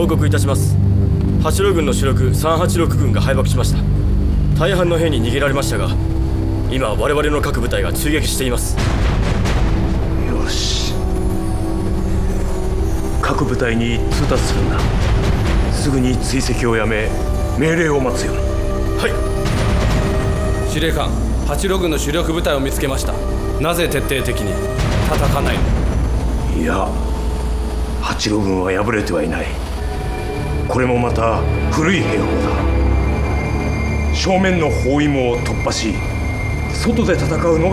報告いたします。八路軍の主力386軍が敗北しました。大半の兵に逃げられましたが、今我々の各部隊が追撃しています。 よし、各部隊に通達するんだ。すぐに追跡をやめ命令を待つように。 はい。 司令官、八路軍の主力部隊を見つけました。なぜ徹底的に叩かないの？ いや、八路軍は敗れてはいない。これもまた古い兵法だ。正面の包囲網を突破し、外で戦うのが